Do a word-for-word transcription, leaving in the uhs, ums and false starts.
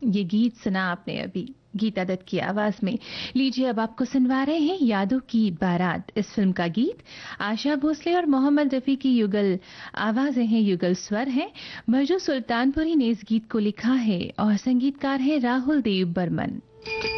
ये गीत सुना आपने अभी गीता दत्त की आवाज में। लीजिए अब आपको सुनवा रहे हैं यादों की बारात, इस फिल्म का गीत। आशा भोसले और मोहम्मद रफी की युगल आवाजें हैं, युगल स्वर हैं। मरजू सुल्तानपुरी ने इस गीत को लिखा है और संगीतकार है राहुल देव बर्मन।